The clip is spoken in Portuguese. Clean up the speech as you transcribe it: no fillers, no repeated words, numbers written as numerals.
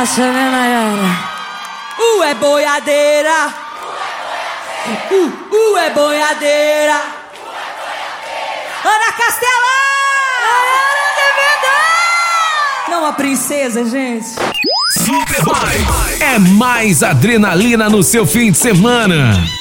massa, né, Nayara? É boiadeira. É boiadeira. Ana Castelar! Não, a princesa, gente. Super Mais é mais adrenalina no seu fim de semana.